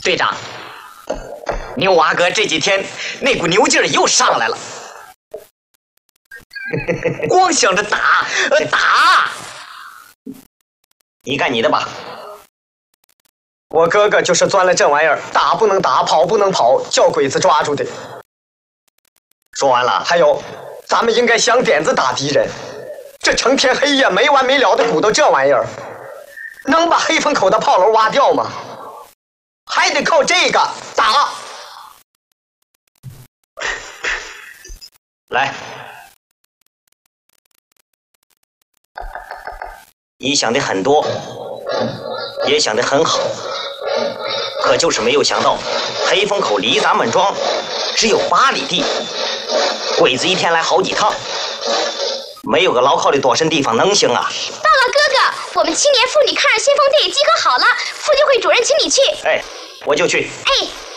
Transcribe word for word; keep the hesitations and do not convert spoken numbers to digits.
队长，牛娃哥这几天那股牛劲儿又上来了，光想着打，呃打。你干你的吧。 我哥哥就是钻了这玩意儿，打不能打，跑不能跑，叫鬼子抓住的。 说完了。 还有，咱们应该想点子打敌人。这成天黑夜没完没了的鼓捣这玩意儿，能把黑风口的炮楼挖掉吗？还得靠这个打。 来，你想的很多，也想得很好，可就是没有想到，黑风口离咱们庄只有八里地，鬼子一天来好几趟，没有个牢靠的躲身地方能行啊？ 报告哥哥，我们青年妇女抗日先锋队集合好了，妇女会主任请你去。 哎，我就去。 哎。